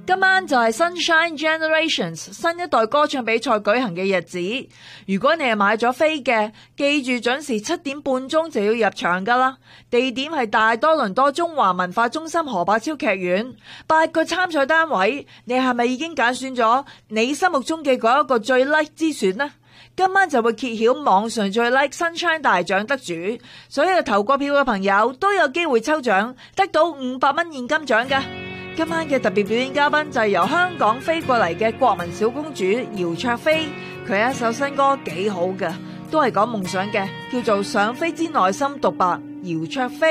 今晚就係 Sunshine Generations 新一代歌唱比賽舉行嘅日子。如果你係買咗飛嘅，記住準時7點半鐘就要入場噶啦。地點係大多倫多中華文化中心何伯超劇院。8個參賽單位，你係咪已經揀選咗你心目中嘅嗰一個最 like 之選呢？今晚就會揭曉網上最 like Sunshine 大獎得主，所有投過票嘅朋友都有機會抽獎，得到500蚊現金獎噶。今晚嘅特別表演嘉賓就係由香港飛過嚟嘅國民小公主姚焯菲，佢有一首新歌幾好嘅，都係講夢想嘅，叫做《想飛之內心獨白》。姚焯菲。